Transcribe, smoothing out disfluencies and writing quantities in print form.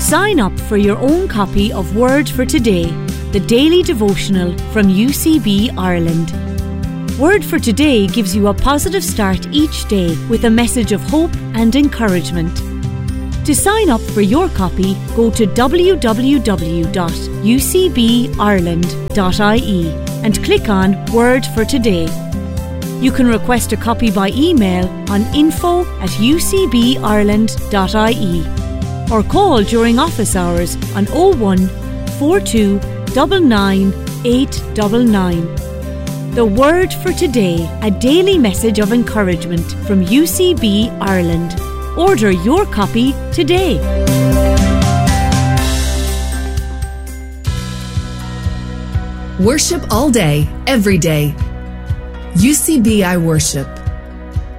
sign up for your own copy of Word for Today, the daily devotional from UCB Ireland. Word for Today gives you a positive start each day with a message of hope and encouragement. To sign up for your copy, go to www.ucbireland.ie and click on Word for Today. You can request a copy by email on info@ucbireland.ie or call during office hours on 01 42 99 899. The Word for Today, a daily message of encouragement from UCB Ireland. Order your copy today. Worship all day, every day. UCB I Worship.